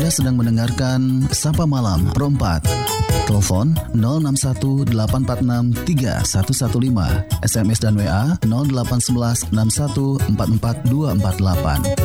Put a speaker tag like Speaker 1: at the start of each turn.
Speaker 1: Anda sedang mendengarkan Sapa Malam Pro 4. Telepon 061-846-3115. SMS dan WA 0811 61 44 248.